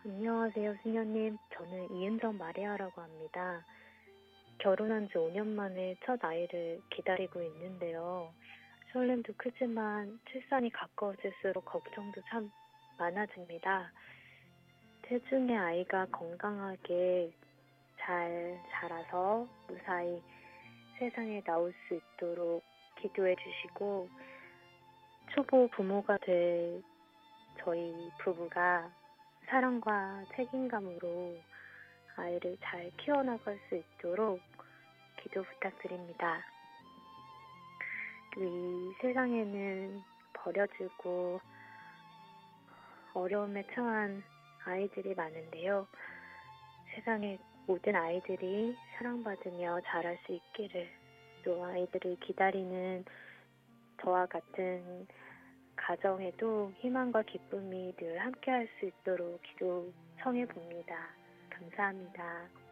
안녕하세요, 수녀님. 저는 이은정 마리아라고 합니다. 결혼한 지 5년 만에 첫 아이를 기다리고 있는데요. 설렘도 크지만 출산이 가까워질수록 걱정도 참 많아집니다. 태중의 아이가 건강하게 잘 자라서 무사히 세상에 나올 수 있도록 기도해 주시고, 초보 부모가 될 저희 부부가 사랑과 책임감으로 아이를 잘 키워나갈 수 있도록 기도 부탁드립니다. 이 세상에는 버려지고 어려움에 처한 아이들이 많은데요. 세상의 모든 아이들이 사랑받으며 자랄 수 있기를, 또 아이들을 기다리는 저와 같은 가정에도 희망과 기쁨이 늘 함께할 수 있도록 기도 청해 봅니다. 감사합니다.